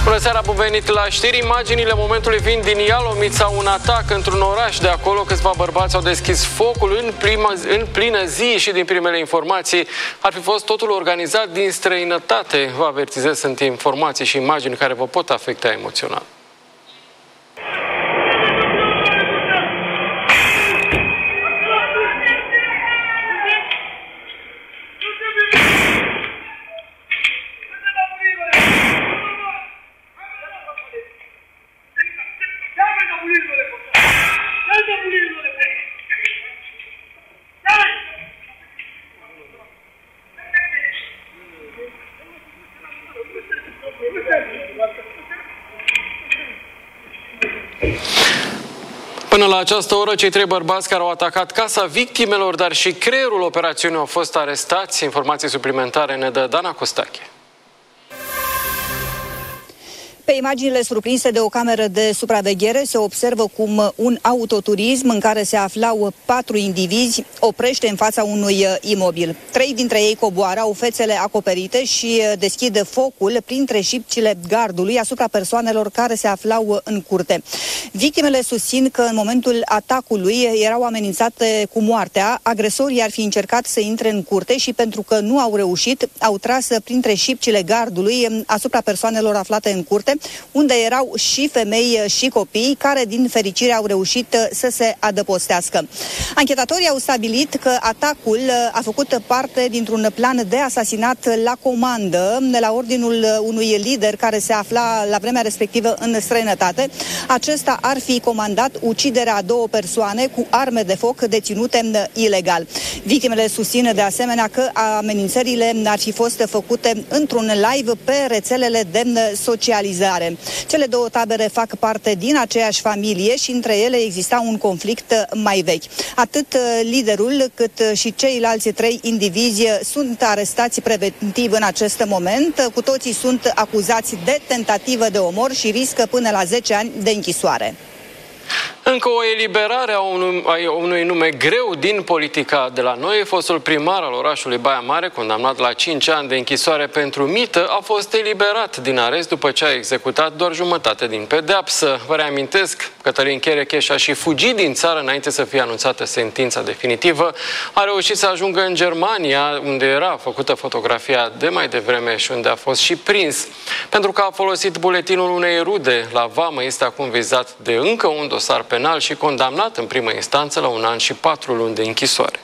Bună seara, bun venit la știri. Imaginile momentului vin din Ialomița, un atac într-un oraș de acolo. Câțiva bărbați au deschis focul în plină zi și din primele informații ar fi fost totul organizat din străinătate. Vă avertizez, sunt informații și imagini care vă pot afecta emoțional. Până la această oră, cei trei bărbați care au atacat casa victimelor, dar și creierul operațiunii au fost arestați. Informații suplimentare ne dă Dana Costache. Pe imaginile surprinse de o cameră de supraveghere se observă cum un autoturism în care se aflau 4 indivizi oprește în fața unui imobil. 3 dintre ei coboară, au fețele acoperite și deschid focul printre șipcile gardului asupra persoanelor care se aflau în curte. Victimele susțin că în momentul atacului erau amenințate cu moartea. Agresorii ar fi încercat să intre în curte și pentru că nu au reușit, au tras printre șipcile gardului asupra persoanelor aflate în curte, unde erau și femei și copii, care din fericire au reușit să se adăpostească. Anchetatorii au stabilit că atacul a făcut parte dintr-un plan de asasinat la comandă, la ordinul unui lider care se afla la vremea respectivă în străinătate. Acesta ar fi comandat uciderea a 2 persoane cu arme de foc deținute ilegal. Victimele susțin de asemenea că amenințările ar fi fost făcute într-un live pe rețelele de socializare. Cele 2 tabere fac parte din aceeași familie și între ele exista un conflict mai vechi. Atât liderul cât și ceilalți 3 indivizi sunt arestați preventiv în acest moment. Cu toții sunt acuzați de tentativă de omor și riscă până la 10 ani de închisoare. Încă o eliberare a unui nume greu din politica de la noi. Fostul primar al orașului Baia Mare, condamnat la 5 ani de închisoare pentru mită, a fost eliberat din arest după ce a executat doar jumătate din pedeapsă. Vă reamintesc, Cătălin Cherecheș a și fugit din țară înainte să fie anunțată sentința definitivă. A reușit să ajungă în Germania, unde era făcută fotografia de mai devreme și unde a fost și prins. Pentru că a folosit buletinul unei rude la vamă, este acum vizat de încă un dosar penal și condamnat în primă instanță la 1 an și 4 luni de închisoare.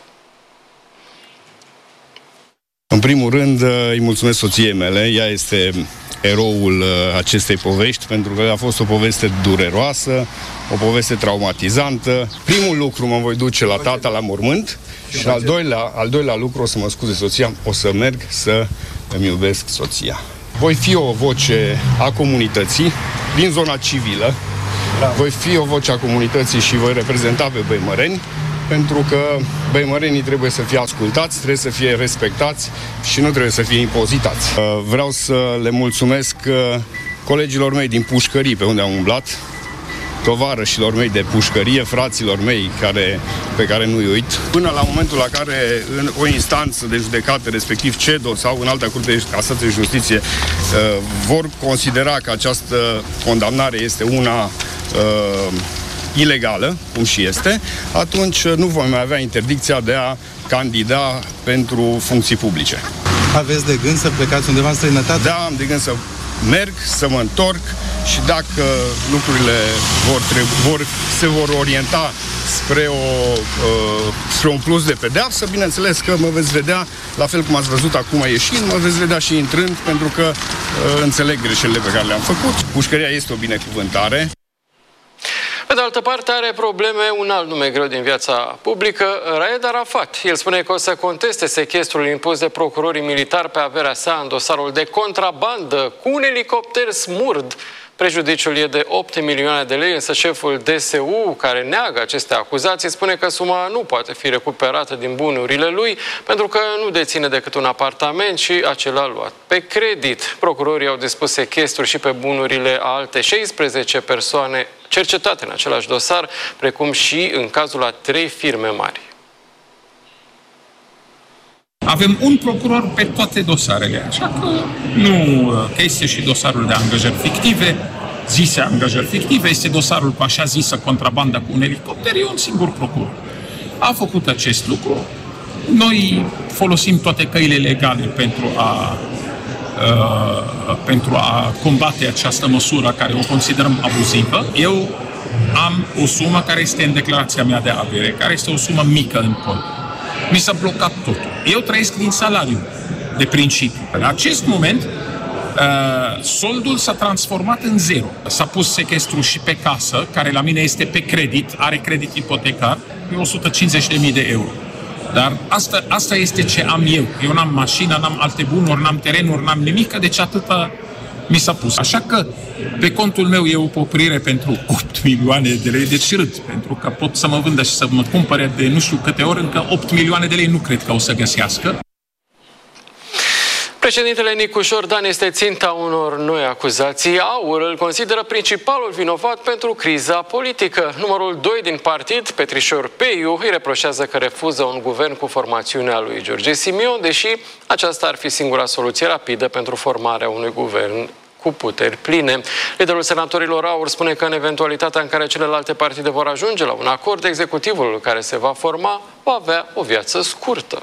În primul rând îi mulțumesc soției mele, ea este eroul acestei povești, pentru că a fost o poveste dureroasă, o poveste traumatizantă. Primul lucru, mă voi duce la tata la mormânt și al doilea lucru, o să mă scuze soția, o să merg să îmi iubesc soția. Voi fi o voce a comunității din zona civilă. Voi fi o voce a comunității și voi reprezenta pe băimăreni, pentru că băimărenii trebuie să fie ascultați, trebuie să fie respectați și nu trebuie să fie impozitați. Vreau să le mulțumesc colegilor mei din pușcării pe unde am umblat, tovarășilor mei de pușcărie, fraților mei pe care nu-i uit. Până la momentul la care în o instanță de judecată, respectiv CEDO sau în alta curte de casație de justiție, vor considera că această condamnare este una ilegală, cum și este, atunci nu vom mai avea interdicția de a candida pentru funcții publice. Aveți de gând să plecați undeva în străinătate? Da, am de gând să merg, să mă întorc și dacă lucrurile se vor orienta spre un plus de pedeapsă, bineînțeles că mă veți vedea, la fel cum ați văzut acum ieșind, mă veți vedea și intrând, pentru că înțeleg greșelile pe care le-am făcut. Pușcăria este o binecuvântare. Pe de altă parte, are probleme un alt nume greu din viața publică, Raed Arafat. El spune că o să conteste sechestrul impus de procurorii militari pe averea sa în dosarul de contrabandă cu un elicopter smurd. Prejudiciul e de 8 milioane de lei, însă șeful DSU, care neagă aceste acuzații, spune că suma nu poate fi recuperată din bunurile lui, pentru că nu deține decât un apartament și acela luat pe credit. Procurorii au dispus sechestrul și pe bunurile a alte 16 persoane cercetate în același dosar, precum și în cazul a 3 firme mari. Avem un procuror pe toate dosarele, așa că nu este și dosarul de angajări fictive, zise angajări fictive, este dosarul cu așa zisă contrabanda cu un elicopter, e un singur procuror. A făcut acest lucru. Noi folosim toate căile legale pentru a combate această măsură care o considerăm abuzivă. Eu am o sumă care este în declarația mea de avere, care este o sumă mică în cont. Mi s-a blocat totul. Eu trăiesc din salariu, de principiu. În acest moment, soldul s-a transformat în zero. S-a pus sechestru și pe casă, care la mine este pe credit, are credit ipotecar, e 150.000 de euro. Dar asta este ce am eu. Eu n-am mașină, n-am alte bunuri, n-am terenuri, n-am nimic, deci atâta mi s-a pus. Așa că pe contul meu e o poprire pentru 8 milioane de lei, deci râd, pentru că pot să mă vândă și să mă cumpere de nu știu câte ori, încă 8 milioane de lei nu cred că o să găsească. Președintele Nicu Șordan este ținta unor noi acuzații. AUR îl consideră principalul vinovat pentru criza politică. Numărul 2 din partid, Petrișor Peiu, îi reproșează că refuză un guvern cu formațiunea lui George Simion, deși aceasta ar fi singura soluție rapidă pentru formarea unui guvern cu puteri pline. Liderul senatorilor AUR spune că în eventualitatea în care celelalte partide vor ajunge la un acord, executivul care se va forma va avea o viață scurtă.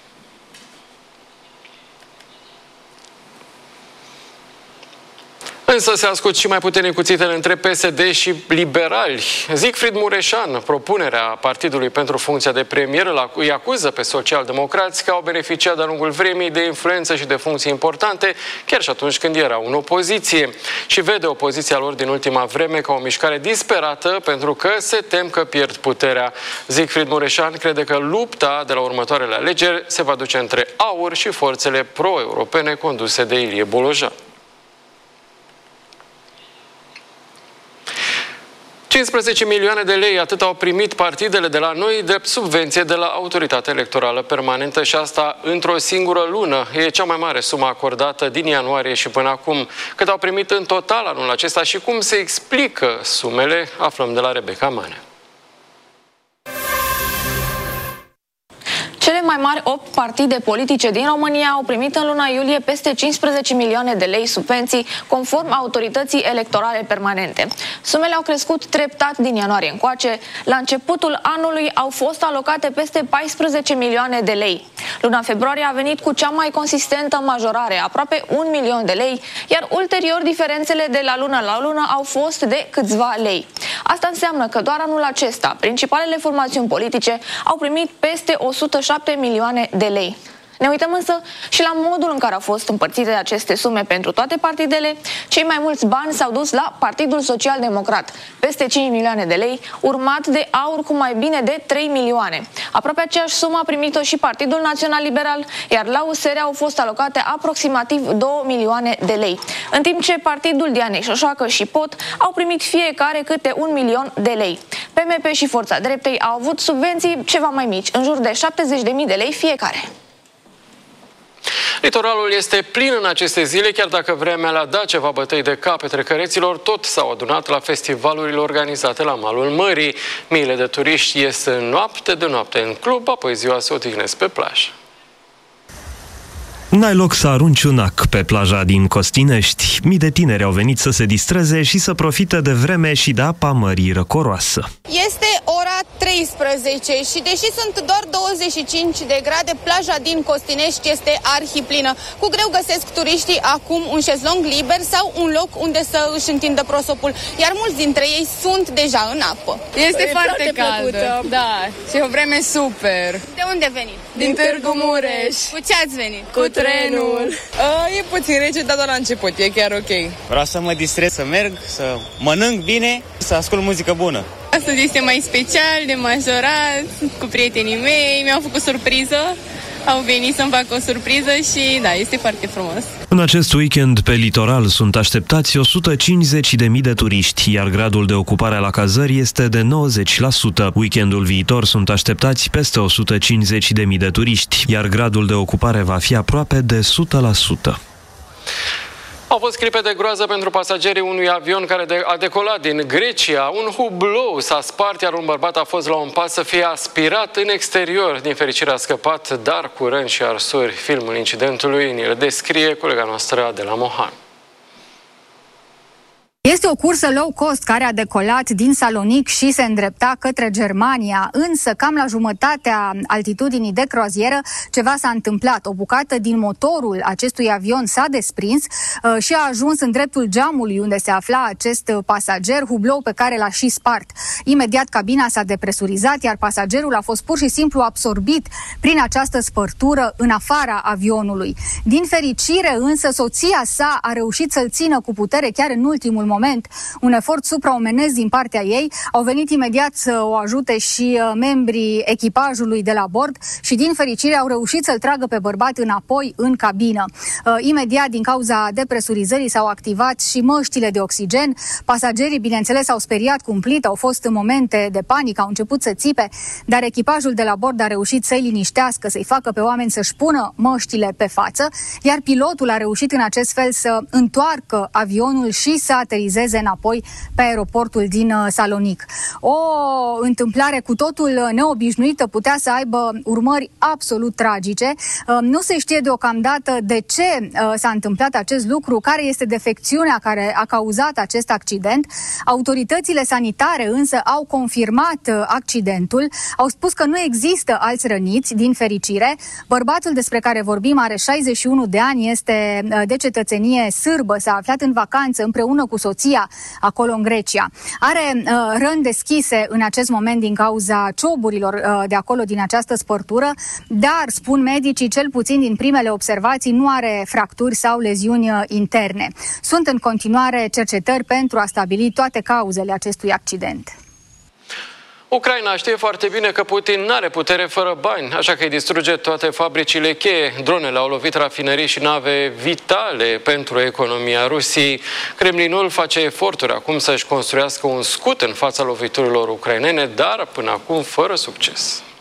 Însă se ascult și mai puternic cuțitele între PSD și liberali. Siegfried Mureșan, propunerea Partidului pentru funcția de premier, îi acuză pe socialdemocrați că au beneficiat de-a lungul vremii de influență și de funcții importante, chiar și atunci când erau în opoziție. Și vede opoziția lor din ultima vreme ca o mișcare disperată pentru că se tem că pierd puterea. Siegfried Mureșan crede că lupta de la următoarele alegeri se va duce între AUR și forțele pro-europene conduse de Ilie Bolojan. 15 milioane de lei, atât au primit partidele de la noi drept subvenție de la Autoritatea Electorală Permanentă și asta într-o singură lună. E cea mai mare sumă acordată din ianuarie și până acum. Cât au primit în total anul acesta și cum se explică sumele, aflăm de la Rebecca Manea. Cele mai mari 8 partide politice din România au primit în luna iulie peste 15 milioane de lei subvenții, conform Autorității Electorale Permanente. Sumele au crescut treptat din ianuarie încoace. La începutul anului au fost alocate peste 14 milioane de lei. Luna februarie a venit cu cea mai consistentă majorare, aproape 1 milion de lei, iar ulterior diferențele de la lună la lună au fost de câțiva lei. Asta înseamnă că doar anul acesta, principalele formațiuni politice au primit peste 107 milioane de lei. Ne uităm însă și la modul în care au fost împărțite aceste sume pentru toate partidele. Cei mai mulți bani s-au dus la Partidul Social Democrat, peste 5 milioane de lei, urmat de AUR cu mai bine de 3 milioane. Aproape aceeași sumă a primit-o și Partidul Național Liberal, iar la USR au fost alocate aproximativ 2 milioane de lei. În timp ce Partidul Dianei Șoșoacă și POT au primit fiecare câte 1 milion de lei. PMP și Forța Dreptei au avut subvenții ceva mai mici, în jur de 70.000 de lei fiecare. Litoralul este plin în aceste zile, chiar dacă vremea le-a dat ceva bătăi de cap petrecăreților, tot s-au adunat la festivalurile organizate la malul mării. Miile de turiști ies noapte de noapte în club, apoi ziua se odihnesc pe plajă. N-ai loc să arunci un ac pe plaja din Costinești. Mii de tineri au venit să se distreze și să profite de vreme și de apa mării răcoroasă. Este ora 13 și deși sunt doar 25 de grade, plaja din Costinești este arhiplină. Cu greu găsesc turiștii acum un șezlong liber sau un loc unde să își întindă prosopul, iar mulți dintre ei sunt deja în apă. Este foarte caldă, da, și o vreme super. De unde veniți? Din Târgu Mureș. Cu ce ați venit? Cu trenul. E puțin rece, dar doar la început, e chiar ok. Vreau să mă distrez, să merg, să mănânc bine, să ascult muzică bună. Astăzi este mai special, de majorat, cu prietenii mei, mi-au făcut surpriză. Au venit să-mi facă o surpriză și da, este foarte frumos. În acest weekend pe litoral sunt așteptați 150.000 de turiști, iar gradul de ocupare la cazări este de 90%. Weekendul viitor sunt așteptați peste 150.000 de turiști, iar gradul de ocupare va fi aproape de 100%. Au fost clipe de groază pentru pasagerii unui avion care a decolat din Grecia. Un hublou s-a spart, iar un bărbat a fost la un pas să fie aspirat în exterior. Din fericire a scăpat, dar cu răni și arsuri. Filmul incidentului ni-l descrie colega noastră Adela Mohan. Este o cursă low cost care a decolat din Salonic și se îndrepta către Germania, însă cam la jumătatea altitudinii de croazieră ceva s-a întâmplat. O bucată din motorul acestui avion s-a desprins și a ajuns în dreptul geamului unde se afla acest pasager, hublou pe care l-a și spart. Imediat cabina s-a depresurizat, iar pasagerul a fost pur și simplu absorbit prin această spărtură în afara avionului. Din fericire însă soția sa a reușit să-l țină cu putere chiar în ultimul moment. Un efort supraomenesc din partea ei. Au venit imediat să o ajute și membrii echipajului de la bord și din fericire au reușit să-l tragă pe bărbat înapoi în cabină. Imediat, din cauza depresurizării, s-au activat și măștile de oxigen. Pasagerii, bineînțeles, au speriat cumplit, au fost momente de panică, au început să țipe, dar echipajul de la bord a reușit să-i liniștească, să-i facă pe oameni să-și pună măștile pe față, iar pilotul a reușit în acest fel să întoarcă avionul și să aterizeze înapoi pe aeroportul din Salonic. O întâmplare cu totul neobișnuită putea să aibă urmări absolut tragice. Nu se știe deocamdată de ce s-a întâmplat acest lucru, care este defecțiunea care a cauzat acest accident. Autoritățile sanitare însă au confirmat accidentul, au spus că nu există alți răniți, din fericire. Bărbatul despre care vorbim are 61 de ani, este de cetățenie sârbă, s-a aflat în vacanță împreună cu soția acolo în Grecia. Are răni deschise în acest moment din cauza cioburilor de acolo, din această spărtură, dar, spun medicii, cel puțin din primele observații, nu are fracturi sau leziuni interne. Sunt în continuare cercetări pentru a stabili toate cauzele acestui accident. Ucraina știe foarte bine că Putin n-are putere fără bani, așa că îi distruge toate fabricile cheie. Dronele au lovit rafinării și nave vitale pentru economia Rusiei. Kremlinul face eforturi acum să-și construiască un scut în fața loviturilor ucrainene, dar până acum fără succes.